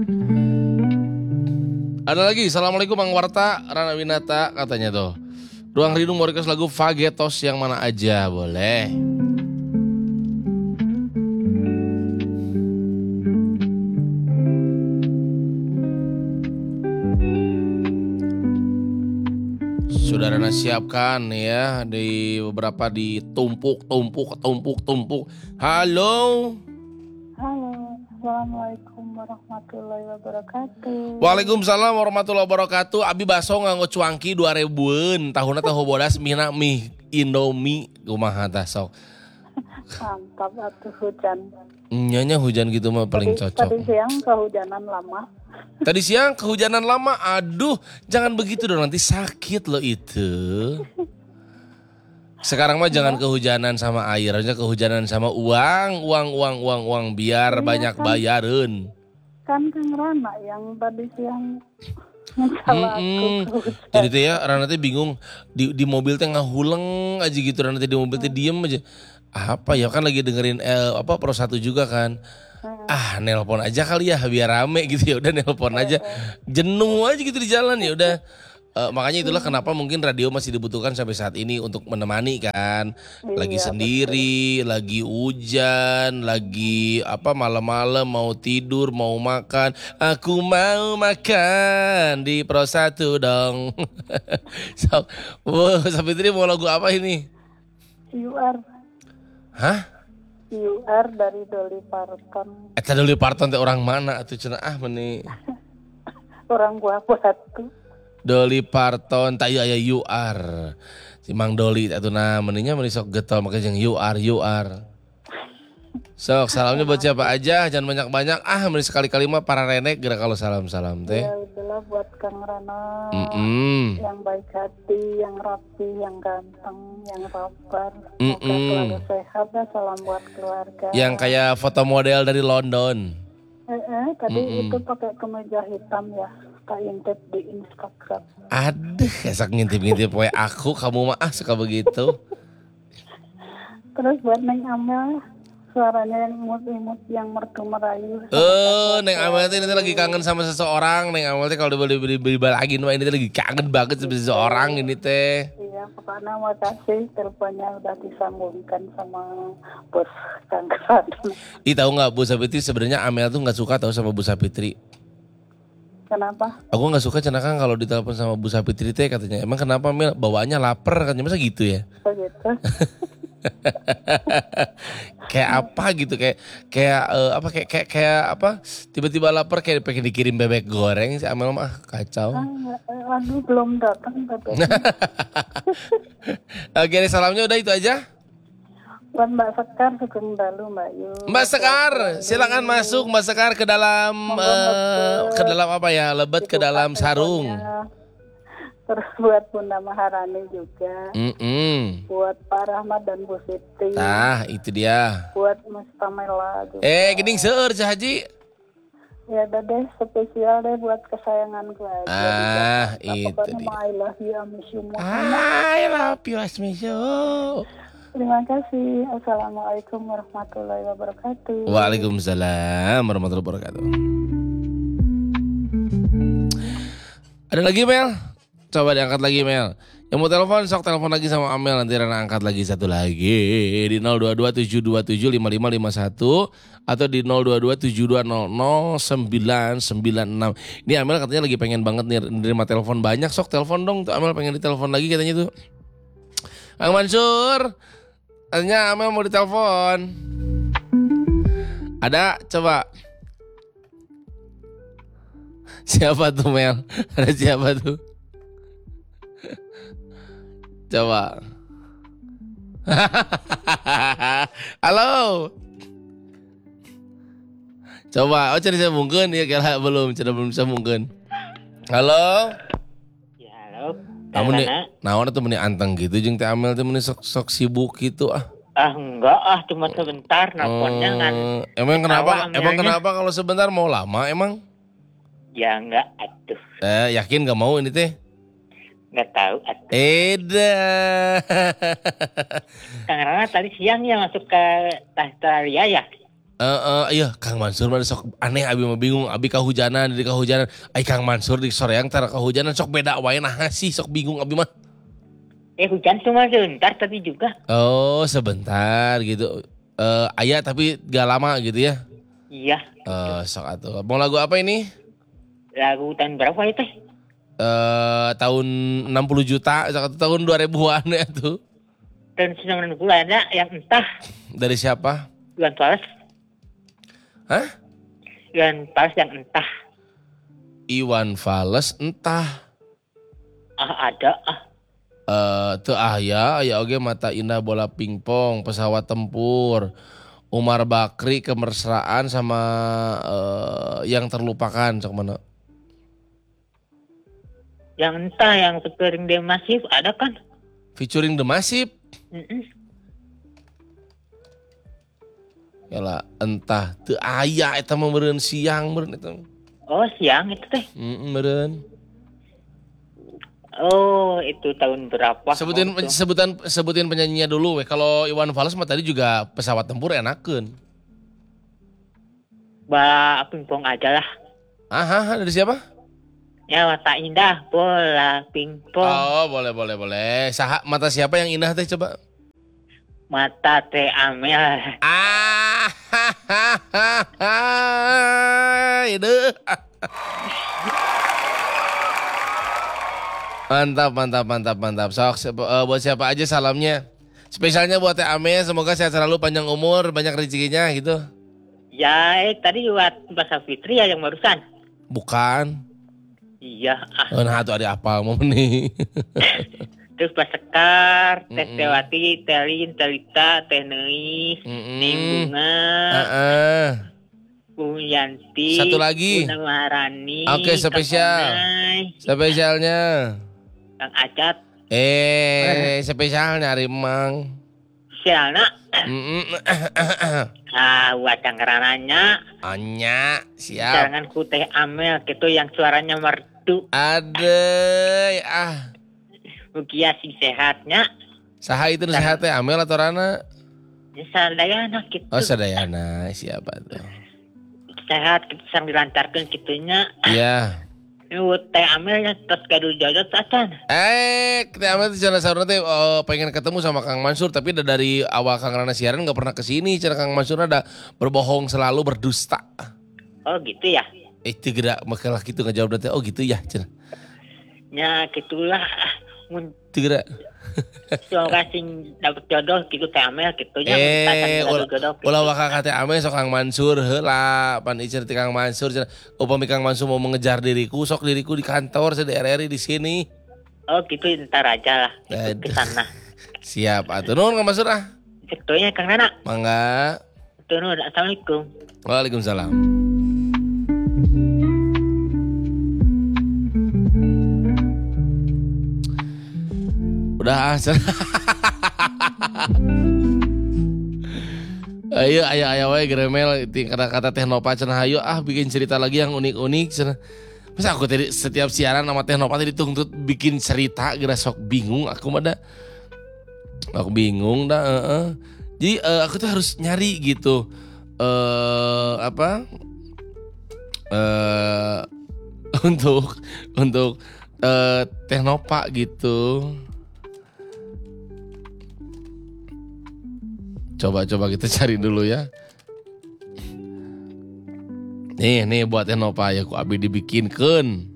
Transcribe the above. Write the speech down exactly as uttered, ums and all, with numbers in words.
Ada lagi, Assalamualaikum Bang Warta, Rana Winata katanya tuh. Ruang Rindu mau request lagu Fagetos yang mana aja, boleh. Sudah Rana siapkan ya, di beberapa ditumpuk, tumpuk, tumpuk, tumpuk. Halo. Halo, Assalamualaikum warahmatullahi wabarakatuh. Waalaikumsalam warahmatullahi wabarakatuh. Abi baso nganggo cuangki dua ribuan. Tahunna teh bodas mina mie Indomie kumaha tah sok. Mantap atuh hujan. Nyanya hujan gitu mah paling tadi, cocok. Tadi siang kehujanan lama. Tadi siang kehujanan lama. Aduh, jangan begitu dong, nanti sakit loh itu. Sekarang mah jangan kehujanan sama air, harusnya kehujanan sama uang, uang, uang, uang, uang biar Iya, banyak kan, bayarin. Kan Kang Rana yang tadi siang mencela aku kehujanan. Jadi teh ya Rana teh bingung di di mobil teh ngahuleng aja gitu, Rana teh di mobil teh diem aja. Apa ya kan lagi dengerin eh, apa Pro satu juga kan. Ah, nelpon aja kali ya biar rame gitu ya udah nelpon aja. Jenuh aja gitu di jalan ya udah. Uh, makanya itulah kenapa mungkin radio masih dibutuhkan sampai saat ini untuk menemani kan. Lagi Iya, sendiri, betul. Lagi hujan, lagi apa malam-malam mau tidur, mau makan. Aku mau makan di Pro satu dong. So, wow, Sapitri mau lagu apa ini? U R. Hah? U R dari Dolly Parton. Eta Dolly Parton teh orang mana atuh cenah ah meni. Orang Buah Batu. Dolly Parton tak aya U R. Si Mang Dolly atuh nah meninya meni sok getol make jeung U R U R. Sok salamnya buat siapa aja, jangan banyak-banyak. Ah meni sekali-kali mah para renek geura kalau salam-salam teh. Ya udahlah buat Kang Rana. Mm-mm. Yang baik hati, yang rapi, yang ganteng, yang sabar. Mm-mm. Semoga selalu sehat ya. Salam buat keluarga. Yang kayak foto model dari London. Eh, eh tadi Mm-mm. itu pakai kemeja hitam ya. Kak intip di Instagram. Aduh, esok ngintip-ngintip we aku, kamu mah ah suka begitu. Terus buat Neng Amel, suaranya yang imut-imut, yang merdu merayu. Eh, Neng Amel teh ini teh lagi kangen sama seseorang. Neng Amel teh kalau dibeli beli lagi mah ini teh lagi kangen banget sama seseorang ini teh. Iya, pokoknya makasih teleponnya udah disambungkan sama bos Kang Rana. Ih tahu nggak Bu Sapitri sebenarnya Amel tuh nggak suka tahu sama Bu Sapitri. Kenapa? Aku nggak suka cenah kan kalau ditelepon sama Bu Sapitri teh katanya. Emang kenapa Mel? Bawaannya lapar kan? Masa gitu ya? Begitu. Kayak apa gitu kayak kayak uh, apa kayak kayak kayak apa tiba-tiba lapar kayak pengen dikirim bebek goreng si Amel mah kacau. Ah, aduh belum datang bebek. Oke, salamnya udah itu aja. Buat Mbak Sekar Sugeng Dalu Mbak Yu. Mbak Sekar, silakan masuk Mbak Sekar ke dalam uh, ke dalam apa ya? Lebet ke dalam sarung. Terus buat Bunda Maharani juga. Mm-mm. Buat Pak Rahmat dan Bu Siti. Nah, itu dia. Buat Mas Pamela juga. Eh, gening seueur Cah Haji. Ya udah deh, spesial deh buat kesayanganku aja. Ah, itu dia. I love you, I miss you. I love you, I miss you. Terima kasih. Assalamualaikum warahmatullahi wabarakatuh. Waalaikumsalam warahmatullahi wabarakatuh. Ada lagi Mel? Coba diangkat lagi Mel. Yang mau telepon sok telepon lagi sama Amel, nanti Rana angkat lagi satu lagi di nol dua dua tujuh dua tujuh lima lima lima satu atau di nol dua dua tujuh dua nol nol sembilan sembilan enam. Ini Amel katanya lagi pengen banget nih nerima telepon banyak, sok telepon dong tuh Amel pengen ditelepon lagi katanya tuh. Kang Mansur, katanya Amel mau ditelepon. Ada, coba. Siapa tuh Mel? Ada siapa tuh? Coba. Halo. Coba, oh cari saya mungkin ya kira belum, cina belum bisa mungkin. Halo. Ya halo. Kamu nih, naon tuh meni anteng gitu, jeung Teh Amel teh meni sok sok sibuk gitu ah. Ah enggak ah cuma sebentar nelfonnya kan. Hmm, emang kenapa? Emang kenapa kalau sebentar mau lama emang? Ya enggak atuh. Eh yakin gak mau ini teh? Enggak tahu atuh. Eda. Kang Rana tadi siang ya masuk ke Australia ya? Eh, eh, iya Kang Mansur mah sok aneh abi mah bingung abi kahujanan di kahujanan. Ai Kang Mansur di soreang tara kahujanan sok beda wae nah sih sok bingung abi mah. Eh hujan cuma sebentar tadi juga. Oh, sebentar gitu. Eh aya tapi gak lama gitu ya. Iya. Eh sok atuh. Mau lagu apa ini? Lagu tahun berapa itu? Eh tahun enam puluh juta, sok atuh tahun dua ribuan ya tuh. Tahun sembilan bulannya yang entah. Dari siapa? Iwan Fals. Hah? Iwan Fals yang entah. Iwan Fals entah. Ah ada ah. Eh teu aya, aya oge Mata Indah Bola Pingpong, Pesawat Tempur, Umar Bakri Kemesraan sama eh, Yang Terlupakan sok mana? Yang entah yang featuring The Massive ada kan? Featuring The Massive. Mm-mm. Yalah entah teu aya eta mah meureun siang meureun eta. Oh siang itu teh. Heeh meureun. Oh itu tahun berapa? Sebutin Oh, itu. sebutan sebutin penyanyinya dulu we. Kalau Iwan Fals mah tadi juga Pesawat Tempur enakeun. Bola pingpong aja lah. Ah, dari siapa? Ya Mata Indah Bola Pingpong. Oh, boleh boleh boleh. Saha mata siapa yang indah teh coba? Mata Teh Amel. Ah, itu. Mantap, mantap, mantap, mantap. Sok, siapa- eh, buat siapa aja salamnya? Spesialnya buat Teh Ame, semoga sehat selalu, panjang umur, banyak rezekinya gitu. Ya eh, tadi buat Mbak Fitri ya yang barusan. Bukan. Iya ah. Oh, nah, tuh ada apa mau nih? Terus Pak Sekar, Teh Mm-mm. Tewati, Telin, Telita, Teh Neis, Mm-mm. Neng Bunga, Heeh. Bu Yanti, Satu lagi. Bu Maharani, Oke, spesial. Kang Onai, Spesialnya. Kang Acat, Eh, spesial nyari Mang. Sialna. Mm-mm. Ah, buat cangkerananya, Anya, siap. jangan ku Teh Amel gitu yang suaranya merdu. Ada, ah. Mugia sing sehatnya, Saha itu nu sehat teh Amel atau Rana? ya sadayana gitu. Oh, Sadayana, siapa tuh? Sehat gitu sang dilancarkan gitunya. Iya. Buat Teh Amel ya terus gaduh jodoh tacan. Eh, kita Amel tuh jalan saurna teh oh, pengen ketemu sama Kang Mansur, tapi udah dari awal Kang Rana siaran nggak pernah kesini. Cara Kang Mansur ada berbohong selalu, berdusta. Oh gitu ya. Eh, itu gerak makalah gitu ngejawab nanti. Oh gitu ya, cina. Ya gitulah. Mun Itu gerak. semoga sing dapet jodoh gitu Teh Amel gitu ya. Eh, Tacan ulah gaduh jodoh gitu. ulah wakak kate ame sok Kang Mansur heula, pan icer ti Kang Mansur. cenah. Upami Kang Mansur mau mengejar diriku, sok diriku di kantor, saya di R R I di sini. Oh gitu ntar aja lah. Gitu, Aduh. ke sana. Siap, atuh nuhun Kang Mansur ah. Gitunya Kang Nana. Mangga. Turun. Assalamualaikum. Waalaikumsalam. Udah ah. Ayo ayo ayo wae gremel ti kata-kata Teh Nova cenah hayu ah bikin cerita lagi yang unik-unik cenah. Masa aku tadi setiap siaran sama Teh Nova tadi dituntut bikin cerita geura sok bingung aku mah dah. Aku bingung dah heeh. Jadi eh, aku tuh harus nyari gitu. Eh apa? Eh untuk untuk eh Teh Nova gitu. Coba-coba kita cari dulu ya. Nih, nih buat Teh Nova ya ku abi dibikinkeun.